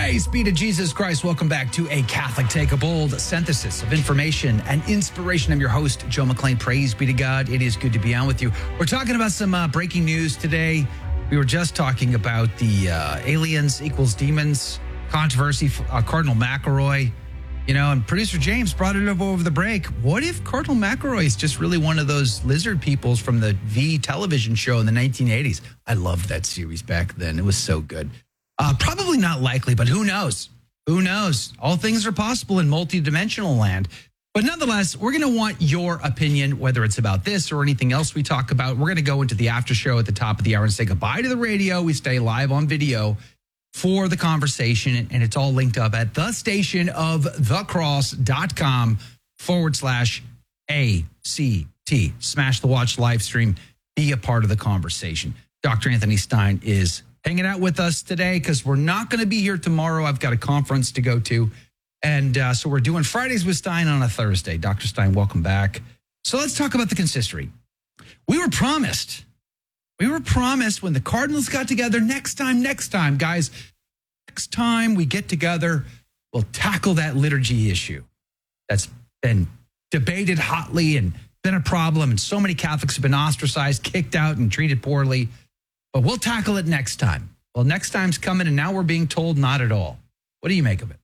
Praise be to Jesus Christ. Welcome back to A Catholic Take, a bold synthesis of information and inspiration. I'm your host, Joe McClain. Praise be to God. It is good to be on with you. We're talking about some breaking news today. We were just talking about the aliens equals demons controversy, Cardinal McElroy, and producer James brought it up over the break. What if Cardinal McElroy is just really one of those lizard peoples from the V television show in the 1980s? I loved that series back then. It was so good. Probably not likely, but who knows? Who knows? All things are possible in multidimensional land. But nonetheless, we're going to want your opinion, whether it's about this or anything else we talk about. We're going to go into the after show at the top of the hour and say goodbye to the radio. We stay live on video for the conversation, and it's all linked up at thestationofthecross.com/ACT. Smash the watch live stream. Be a part of the conversation. Dr. Anthony Stein is hanging out with us today because we're not going to be here tomorrow. I've got a conference to go to. And so we're doing Fridays with Stein on a Thursday. Dr. Stein, welcome back. So let's talk about the consistory. We were promised when the Cardinals got together, next time, guys, next time we get together, we'll tackle that liturgy issue that's been debated hotly and been a problem. And so many Catholics have been ostracized, kicked out, and treated poorly. But we'll tackle it next time. Well, next time's coming, and now we're being told not at all. What do you make of it?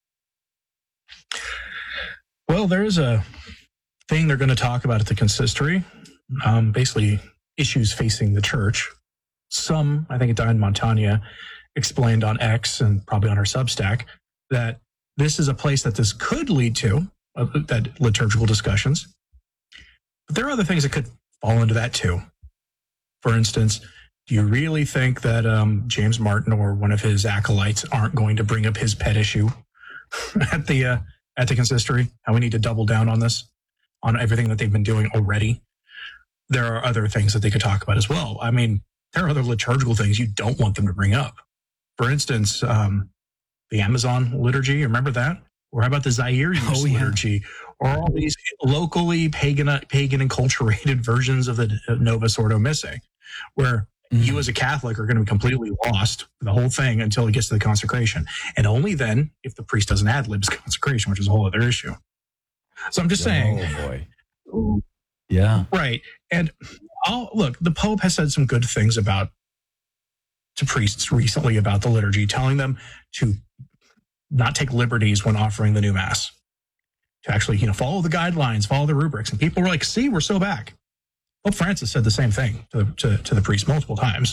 Well, there's a thing they're going to talk about at the consistory, basically issues facing the church. Some, I think Diane Montagna explained on X and probably on her Substack, that this is a place that this could lead to, that liturgical discussions. But there are other things that could fall into that too. For instance, do you really think that James Martin or one of his acolytes aren't going to bring up his pet issue at the consistory? How we need to double down on this, on everything that they've been doing already. There are other things that they could talk about as well. I mean, there are other liturgical things you don't want them to bring up. For instance, the Amazon liturgy, remember that? Or how about the Zaire use liturgy? Or all these locally pagan enculturated versions of the Novus Ordo Missae, where you as a Catholic are going to be completely lost for the whole thing until it gets to the consecration. And only then if the priest doesn't ad-libs consecration, which is a whole other issue. So I'm just saying. Oh, boy. Yeah. Right. And look, the Pope has said some good things to priests recently about the liturgy, telling them to not take liberties when offering the new Mass, to actually, follow the guidelines, follow the rubrics. And people were like, see, we're so back. Pope Francis said the same thing to the priest multiple times.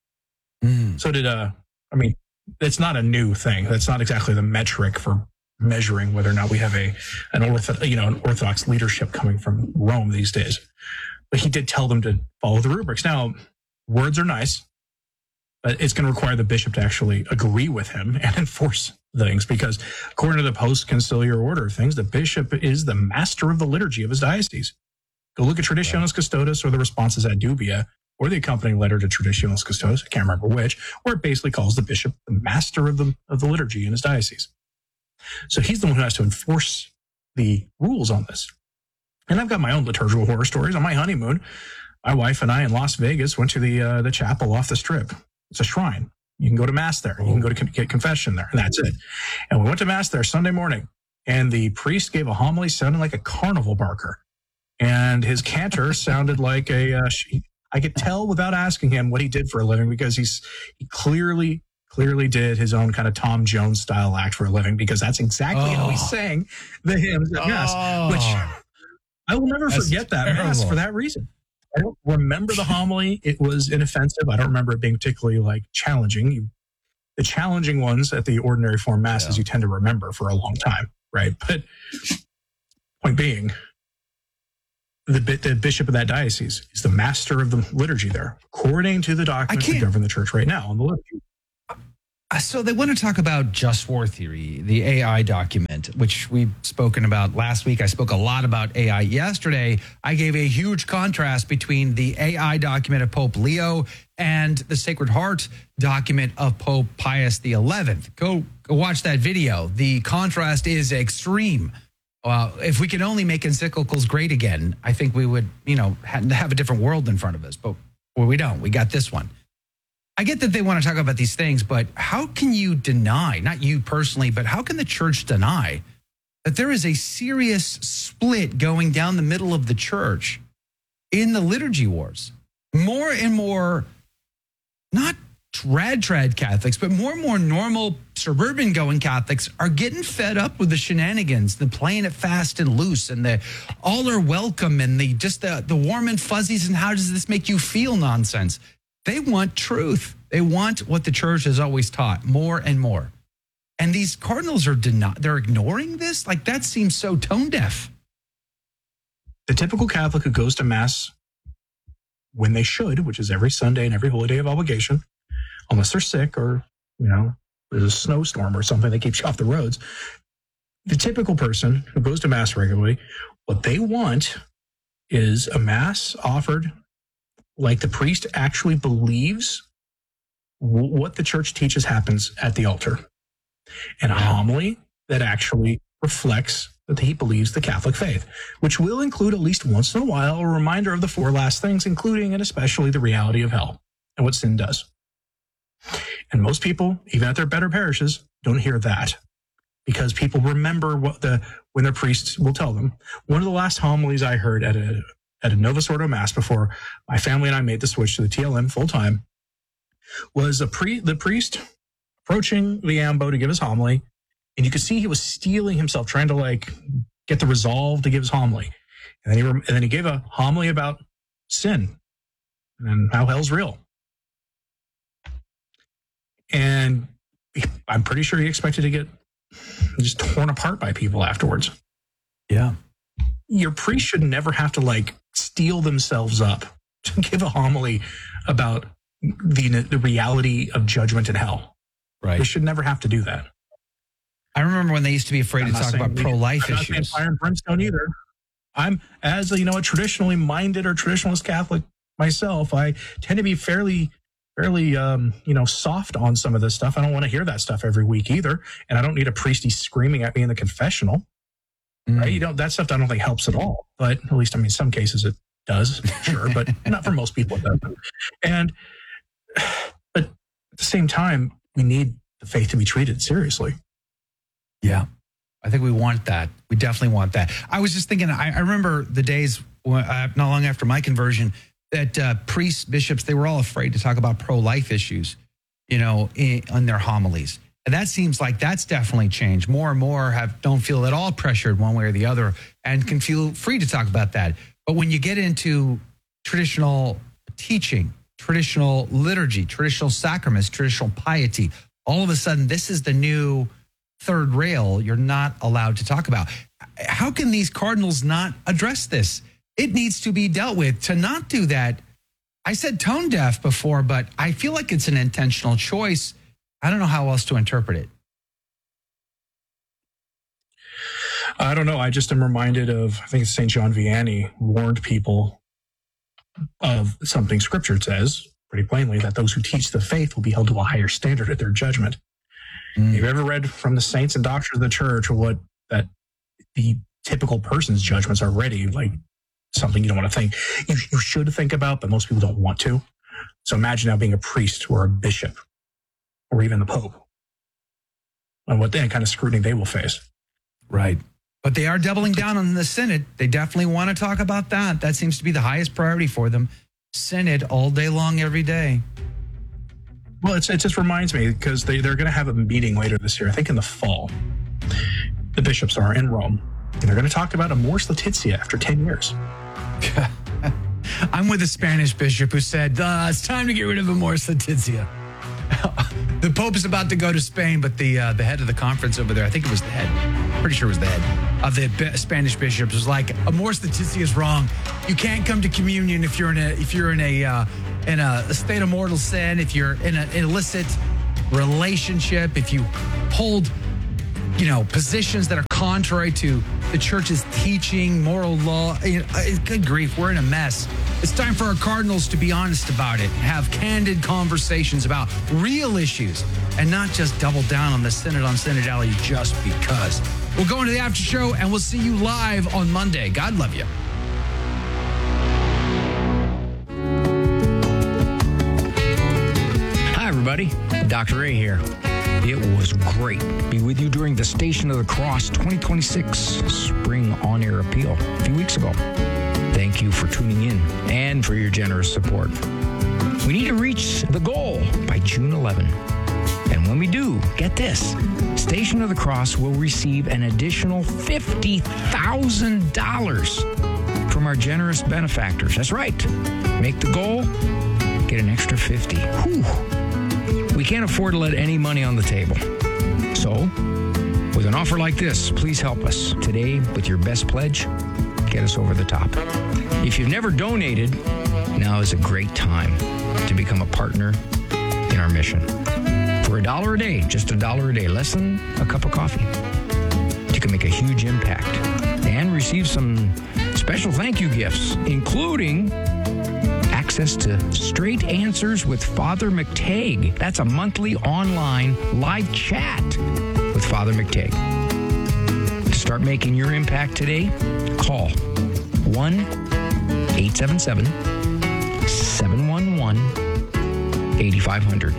So did, it's not a new thing. That's not exactly the metric for measuring whether or not we have an Orthodox leadership coming from Rome these days. But he did tell them to follow the rubrics. Now, words are nice, but it's going to require the bishop to actually agree with him and enforce things, because according to the post-conciliar order of things, the bishop is the master of the liturgy of his diocese. Go look at Traditionis Custodes or the Responsus ad Dubia or the accompanying letter to Traditionis Custodes, I can't remember which, where it basically calls the bishop the master of the liturgy in his diocese. So he's the one who has to enforce the rules on this. And I've got my own liturgical horror stories. On my honeymoon, my wife and I in Las Vegas went to the chapel off the Strip. It's a shrine. You can go to Mass there. You can go to get confession there, and that's it. And we went to Mass there Sunday morning, and the priest gave a homily sounding like a carnival barker. And his cantor sounded like I could tell without asking him what he did for a living, because he clearly did his own kind of Tom Jones style act for a living, because that's exactly how he sang the hymns at Mass, which I will never forget that Mass for that reason. I don't remember the homily. It was inoffensive. I don't remember it being particularly challenging. The challenging ones at the ordinary form Masses you tend to remember for a long time, right? But point being, the bishop of that diocese is the master of the liturgy there, according to the documents that govern the church right now on the liturgy. So they want to talk about just war theory, the AI document, which we've spoken about last week. I spoke a lot about AI yesterday. I gave a huge contrast between the AI document of Pope Leo and the Sacred Heart document of Pope Pius XI. Go watch that video. The contrast is extreme. If we could only make encyclicals great again, I think we would, have a different world in front of us. But we don't. We got this one. I get that they want to talk about these things, but how can you deny, not you personally, but how can the church deny that there is a serious split going down the middle of the church in the liturgy wars? More and more, not trad Catholics, but more and more normal suburban going Catholics are getting fed up with the shenanigans, the playing it fast and loose, and the all are welcome, and the warm and fuzzies, and how does this make you feel nonsense. They want truth. They want what the church has always taught, more and more. And these cardinals they're ignoring this? Like, that seems so tone deaf. The typical Catholic who goes to Mass when they should, which is every Sunday and every holy day of obligation, unless they're sick or, there's a snowstorm or something that keeps you off the roads. The typical person who goes to Mass regularly, what they want is a Mass offered like the priest actually believes what the church teaches happens at the altar, and a homily that actually reflects that he believes the Catholic faith, which will include at least once in a while a reminder of the four last things, including and especially the reality of hell and what sin does. And most people, even at their better parishes, don't hear that because people remember when their priests will tell them. One of the last homilies I heard at a Novus Ordo Mass before my family and I made the switch to the TLM full time was the priest approaching the ambo to give his homily, and you could see he was steeling himself, trying to get the resolve to give his homily, and then he gave a homily about sin and how hell's real. And I'm pretty sure he expected to get just torn apart by people afterwards. Yeah. Your priest should never have to steel themselves up to give a homily about the reality of judgment and hell. Right. They should never have to do that. I remember when they used to be afraid to talk about pro-life issues. I'm not saying fire and brimstone either. I'm, as a traditionally minded or traditionalist Catholic myself, I tend to be fairly soft on some of this stuff. I don't want to hear that stuff every week either, and I don't need a priesty screaming at me in the confessional. Right? That stuff I don't think helps at all. But at least, in some cases it does, sure, but not for most people it doesn't. But at the same time, we need the faith to be treated seriously. Yeah, I think we want that. We definitely want that. I was just thinking, I remember the days not long after my conversion that priests, bishops, they were all afraid to talk about pro-life issues, on their homilies. And that seems like that's definitely changed. More and more don't feel at all pressured one way or the other and can feel free to talk about that. But when you get into traditional teaching, traditional liturgy, traditional sacraments, traditional piety, all of a sudden this is the new third rail you're not allowed to talk about. How can these cardinals not address this? It needs to be dealt with. To not do that, I said tone deaf before, but I feel like it's an intentional choice. I don't know how else to interpret it. I don't know. I just am reminded of, I think it's St. John Vianney warned people of something Scripture says pretty plainly, that those who teach the faith will be held to a higher standard at their judgment. Have you ever read from the saints and doctors of the church what that the typical person's judgments are already something you don't want to think? You should think about, but most people don't want to. So imagine now being a priest or a bishop or even the Pope and what kind of scrutiny they will face. Right. But they are doubling down on the Synod. They definitely want to talk about that. That seems to be the highest priority for them. Synod all day long, every day. Well, it just reminds me because they're going to have a meeting later this year, I think in the fall. The bishops are in Rome. And they're going to talk about Amoris Laetitia after 10 years. I'm with a Spanish bishop who said, it's time to get rid of Amoris Laetitia. The Pope is about to go to Spain, but the head of the conference over there, I think it was the head, pretty sure it was the head of the Spanish bishops, was like, Amoris Laetitia is wrong. You can't come to communion if you're in a state of mortal sin, if you're in an illicit relationship, if you hold positions that are contrary to the church's teaching, moral law. Good grief, we're in a mess. It's time for our cardinals to be honest about it, have candid conversations about real issues, and not just double down on the Synod on Synodality just because. We'll go into the after show, and we'll see you live on Monday. God love you. everybody. Dr. A here. It was great to be with you during the Station of the Cross 2026 Spring On-Air Appeal a few weeks ago. Thank you for tuning in and for your generous support. We need to reach the goal by June 11. And when we do, get this, Station of the Cross will receive an additional $50,000 from our generous benefactors. That's right. Make the goal, get an extra 50. Whew. We can't afford to let any money on the table. So, with an offer like this, please help us today with your best pledge. Get us over the top. If you've never donated, now is a great time to become a partner in our mission. For $1 a day, just $1 a day, less than a cup of coffee, you can make a huge impact and receive some special thank you gifts, including access to Straight Answers with Father McTagg. That's a monthly online live chat with Father McTagg. To start making your impact today, call 1-877-711-8500.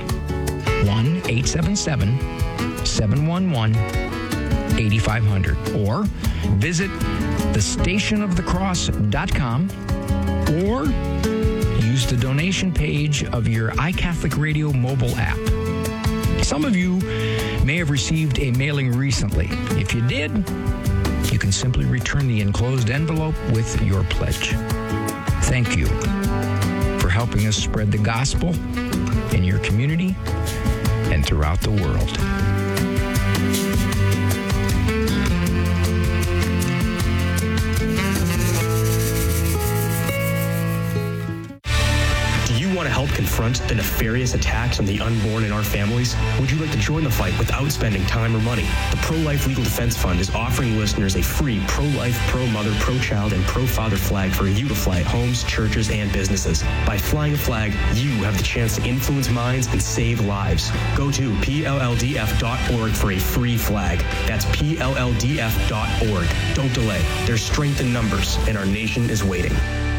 1-877-711-8500. Or visit thestationofthecross.com or use the donation page of your iCatholic Radio mobile app. Some of you may have received a mailing recently. If you did, you can simply return the enclosed envelope with your pledge. Thank you for helping us spread the gospel in your community and throughout the world. Want to help confront the nefarious attacks on the unborn in our families? Would you like to join the fight without spending time or money? The Pro-Life Legal Defense Fund is offering listeners a free pro-life, pro-mother, pro-child, and pro-father flag for you to fly at homes, churches, and businesses. By flying a flag, you have the chance to influence minds and save lives. Go to PLLDF.org for a free flag. That's PLLDF.org. Don't delay. There's strength in numbers, and our nation is waiting.